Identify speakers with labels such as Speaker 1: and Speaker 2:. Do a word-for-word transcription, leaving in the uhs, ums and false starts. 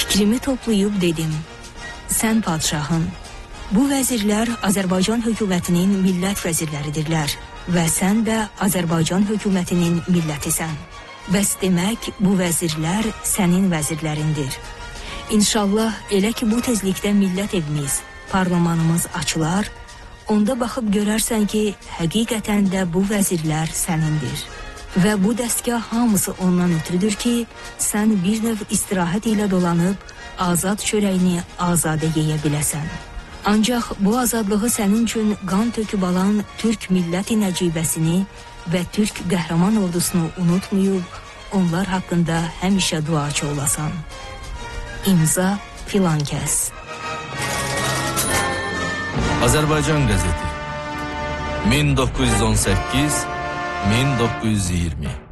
Speaker 1: Fikrimi toplayıb dedim, sən padşahın, bu vəzirlər Azərbaycan hökumətinin millət vəzirləridirlər və sən də Azərbaycan hökumətinin millətisən. Bəs demək, bu vəzirlər sənin vəzirlərindir. İnşallah elə ki, bu tezlikdə millət evimiz, parlamanımız açılar, onda baxıb görərsən ki, həqiqətən də bu vəzirlər sənindir. Və bu dəstgah hamısı ondan ötürüdür ki, sən bir növ istirahət ilə dolanıb, azad çörəyini azadə yeyə biləsən. Ancaq bu azadlığı sənin üçün qan töküb alan Türk milləti nəcibəsini və Türk qəhrəman ordusunu unutmayıb, onlar haqqında həmişə duaçı olasan. İmza filan kəs.
Speaker 2: Azərbaycan qəzeti min doqquz yüz on səkkiz min doqquz yüz iyirmi